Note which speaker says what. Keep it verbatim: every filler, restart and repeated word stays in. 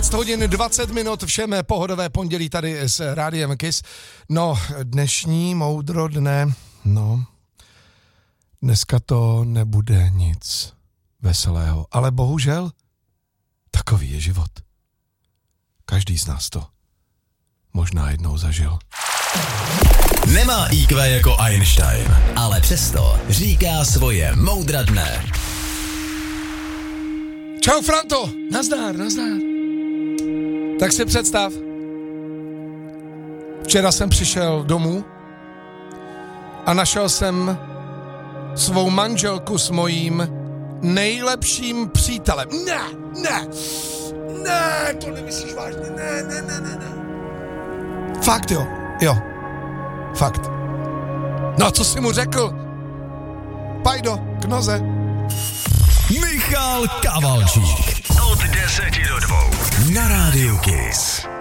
Speaker 1: jedenáct hodin dvacet minut, všem pohodové pondělí tady s Rádiem Kiss. No, dnešní moudro dne, no, dneska to nebude nic veselého, ale bohužel takový je život. Každý z nás to možná jednou zažil.
Speaker 2: Nemá í kvé jako Einstein, ale přesto říká svoje moudra dne.
Speaker 1: Čau, Franto, nazdar, nazdar. Tak si představ, včera jsem přišel domů a našel jsem svou manželku s mojím nejlepším přítelem. Ne, ne, ne, to nemyslíš vážně, ne, ne, ne, ne, ne. Fakt jo, jo, fakt. No a co jsi mu řekl? Pajdo, k noze.
Speaker 2: Michal Kavalčík.
Speaker 3: Od deseti do dvou.
Speaker 2: Na Rádiu Kiss.